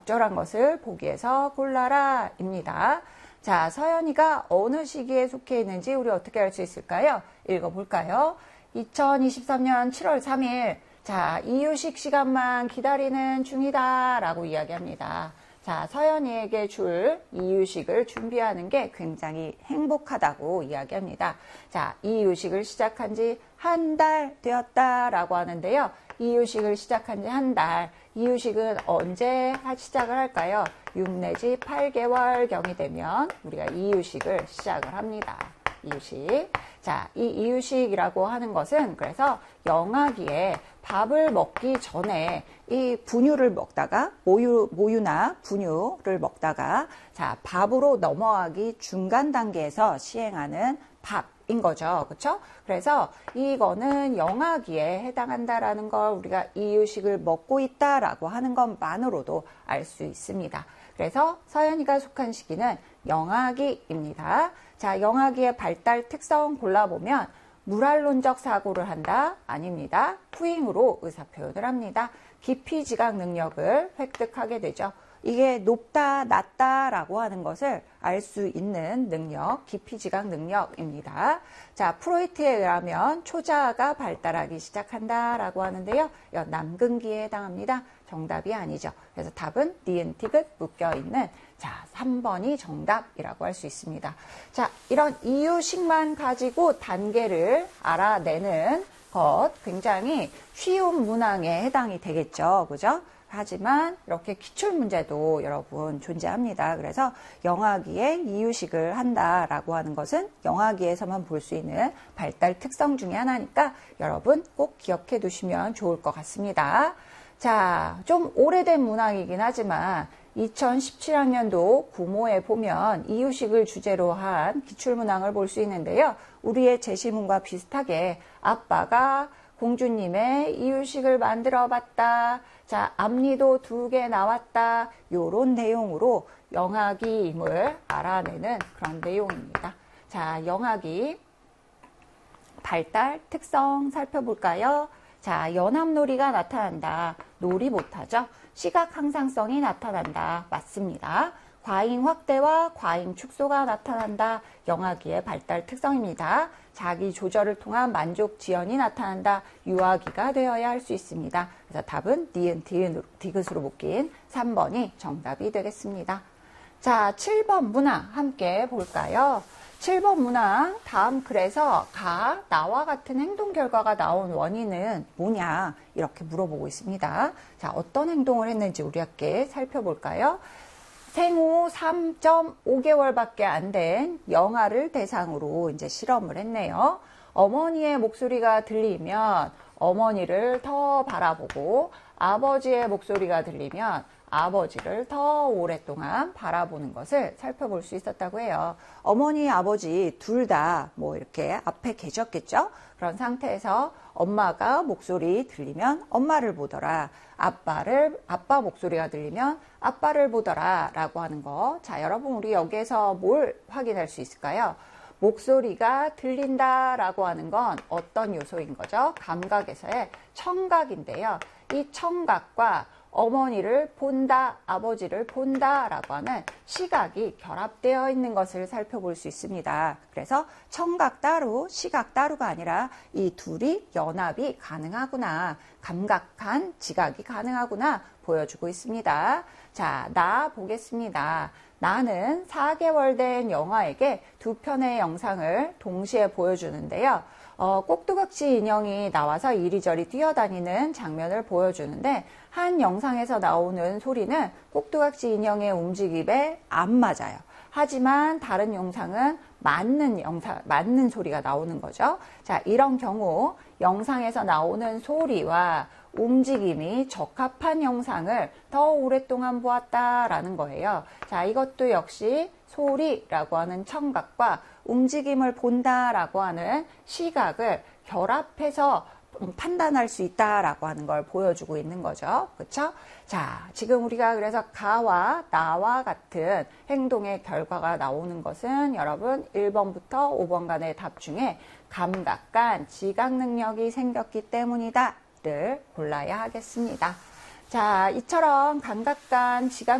적절한 것을 보기에서 골라라 입니다. 자, 서연이가 어느 시기에 속해 있는지 우리 어떻게 알 수 있을까요? 읽어볼까요? 2023년 7월 3일 자, 이유식 시간만 기다리는 중이다 라고 이야기합니다. 자, 서연이에게 줄 이유식을 준비하는 게 굉장히 행복하다고 이야기합니다. 자, 이유식을 시작한 지 한 달 되었다라고 하는데요. 이유식을 시작한 지 한 달. 이유식은 언제 시작을 할까요? 6 내지 8개월경이 되면 우리가 이유식을 시작을 합니다. 이유식. 자, 이 이유식이라고 하는 것은 그래서 영아기에 밥을 먹기 전에 이 분유를 먹다가 모유나 분유를 먹다가 자, 밥으로 넘어가기 중간 단계에서 시행하는 밥인 거죠. 그렇죠? 그래서 이거는 영아기에 해당한다라는 걸 우리가 이유식을 먹고 있다라고 하는 것만으로도 알 수 있습니다. 그래서 서연이가 속한 시기는 영아기입니다. 자, 영아기의 발달 특성 골라보면 무랄론적 사고를 한다? 아닙니다. 푸잉으로 의사표현을 합니다. 깊이 지각 능력을 획득하게 되죠. 이게 높다, 낮다 라고 하는 것을 알 수 있는 능력, 깊이 지각 능력입니다. 자, 프로이트에 의하면 초자아가 발달하기 시작한다 라고 하는데요. 남근기에 해당합니다. 정답이 아니죠. 그래서 답은 니은, 티귿 묶여있는 자, 3번이 정답이라고 할 수 있습니다. 자, 이런 이유식만 가지고 단계를 알아내는 것 굉장히 쉬운 문항에 해당이 되겠죠. 그죠? 하지만 이렇게 기출 문제도 여러분 존재합니다. 그래서 영아기에 이유식을 한다라고 하는 것은 영아기에서만 볼 수 있는 발달 특성 중에 하나니까 여러분 꼭 기억해 두시면 좋을 것 같습니다. 자, 좀 오래된 문항이긴 하지만 2017학년도 구모에 보면 이유식을 주제로 한 기출문항을 볼 수 있는데요. 우리의 제시문과 비슷하게 아빠가 공주님의 이유식을 만들어 봤다. 자, 앞니도 2개 나왔다. 요런 내용으로 영아기임을 알아내는 그런 내용입니다. 자, 영아기 발달 특성 살펴볼까요? 자, 연합놀이가 나타난다. 놀이 못하죠? 시각 항상성이 나타난다. 맞습니다. 과잉 확대와 과잉 축소가 나타난다. 영아기의 발달 특성입니다. 자기 조절을 통한 만족 지연이 나타난다. 유아기가 되어야 할 수 있습니다. 그래서 답은 니은, 디귿으로 묶인 3번이 정답이 되겠습니다. 자, 7번 문항 함께 볼까요? 7번 문항 다음 글에서 나와 같은 행동 결과가 나온 원인은 뭐냐 이렇게 물어보고 있습니다. 자, 어떤 행동을 했는지 우리 함께 살펴볼까요? 생후 3.5개월밖에 안 된 영아를 대상으로 이제 실험을 했네요. 어머니의 목소리가 들리면 어머니를 더 바라보고 아버지의 목소리가 들리면 아버지를 더 오랫동안 바라보는 것을 살펴볼 수 있었다고 해요. 어머니, 아버지 둘 다 뭐 이렇게 앞에 계셨겠죠? 그런 상태에서 엄마가 목소리 들리면 엄마를 보더라. 아빠 목소리가 들리면 아빠를 보더라 라고 하는 거. 자, 여러분 우리 여기에서 뭘 확인할 수 있을까요? 목소리가 들린다 라고 하는 건 어떤 요소인 거죠? 감각에서의 청각인데요. 이 청각과 어머니를 본다, 아버지를 본다 라고 하는 시각이 결합되어 있는 것을 살펴볼 수 있습니다. 그래서 청각 따로, 시각 따로가 아니라 이 둘이 연합이 가능하구나, 감각한 지각이 가능하구나 보여주고 있습니다. 자, 나 보겠습니다. 나는 4개월 된 영아에게 2편의 영상을 동시에 보여주는데요. 꼭두각시 인형이 나와서 이리저리 뛰어다니는 장면을 보여주는데 한 영상에서 나오는 소리는 꼭두각시 인형의 움직임에 안 맞아요. 하지만 다른 영상은 맞는 소리가 나오는 거죠. 자, 이런 경우 영상에서 나오는 소리와 움직임이 적합한 영상을 더 오랫동안 보았다라는 거예요. 자, 이것도 역시 소리라고 하는 청각과 움직임을 본다라고 하는 시각을 결합해서 판단할 수 있다라고 하는 걸 보여주고 있는 거죠. 그렇죠? 자, 지금 우리가 그래서 가와 나와 같은 행동의 결과가 나오는 것은 여러분 1번부터 5번간의 답 중에 감각간 지각 능력이 생겼기 때문이다 를 골라야 하겠습니다. 자, 이처럼 감각간 지각